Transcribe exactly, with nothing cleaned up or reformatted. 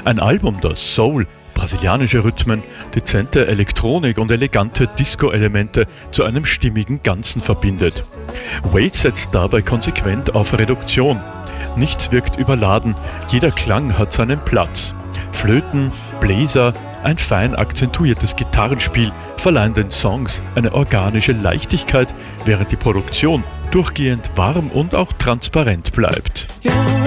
Ein Album, das Soul, brasilianische Rhythmen, dezente Elektronik und elegante Disco-Elemente zu einem stimmigen Ganzen verbindet. Wade setzt dabei konsequent auf Reduktion. Nichts wirkt überladen, jeder Klang hat seinen Platz. Flöten, Bläser, ein fein akzentuiertes Gitarrenspiel verleihen den Songs eine organische Leichtigkeit, während die Produktion durchgehend warm und auch transparent bleibt. You're